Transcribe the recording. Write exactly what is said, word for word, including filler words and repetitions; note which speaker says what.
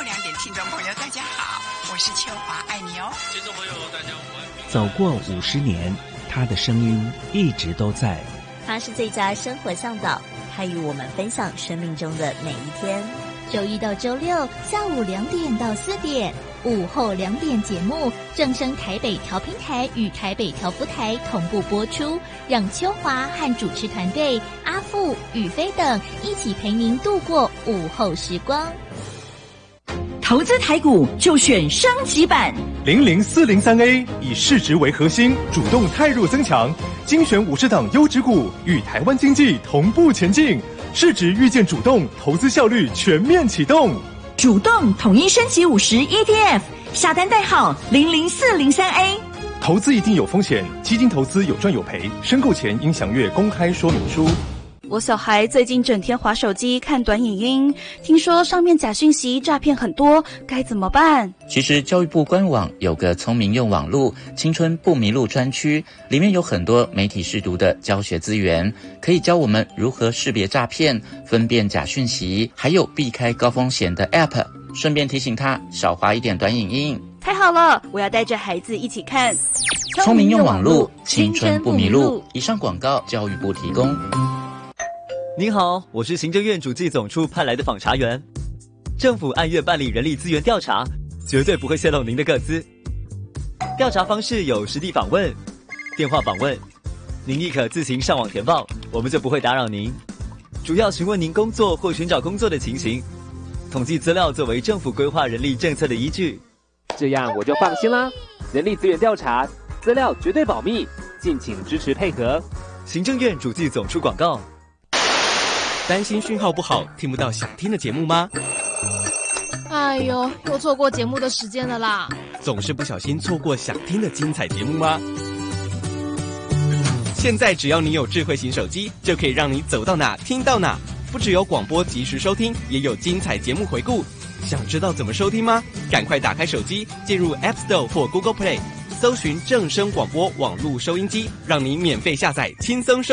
Speaker 1: 亮点听众朋友大家好，我是秋华，爱你哦。
Speaker 2: 听众朋友大家午安。
Speaker 3: 走过五十年，他的声音一直都在。
Speaker 4: 他是最佳生活向导，他与我们分享生命中的每一天。
Speaker 5: 周一到周六下午两点到四点，午后两点节目正声台北调频台与台北调福台同步播出，让秋华和主持团队阿富、宇飞等一起陪您度过午后时光。
Speaker 6: 投资台股就选升级版
Speaker 7: 零零四零三 A， 以市值为核心，主动汰弱增强，精选五十档优质股，与台湾经济同步前进。市值预见主动，投资效率全面启动。
Speaker 6: 主动统一升级五十 E T F， 下单代号零零四零三 A。
Speaker 7: 投资一定有风险，基金投资有赚有赔，申购前应详阅公开说明书。
Speaker 8: 我小孩最近整天滑手机看短影音，听说上面假讯息诈骗很多，该怎么办？
Speaker 9: 其实教育部官网有个聪明用网路青春不迷路专区，里面有很多媒体识读的教学资源，可以教我们如何识别诈骗、分辨假讯息，还有避开高风险的 App， 顺便提醒他少滑一点短影音。
Speaker 8: 太好了，我要带着孩子一起看
Speaker 9: 聪明用网路青春不迷路。以上广告教育部提供。
Speaker 10: 您好，我是行政院主计总处派来的访查员。政府按月办理人力资源调查，绝对不会泄露您的个资。调查方式有实地访问、电话访问，您亦可自行上网填报，我们就不会打扰您。主要询问您工作或寻找工作的情形，统计资料作为政府规划人力政策的依据。
Speaker 11: 这样我就放心啦。人力资源调查资料绝对保密，敬请支持配合。
Speaker 10: 行政院主计总处广告。
Speaker 12: 担心讯号不好，听不到想听的节目吗？
Speaker 13: 哎呦，又错过节目的时间了啦！
Speaker 12: 总是不小心错过想听的精彩节目吗？现在只要你有智慧型手机，就可以让你走到哪听到哪。不只有广播及时收听，也有精彩节目回顾。想知道怎么收听吗？赶快打开手机，进入 App Store 或 Google Play， 搜寻正声广播网络收音机，让你免费下载，轻松收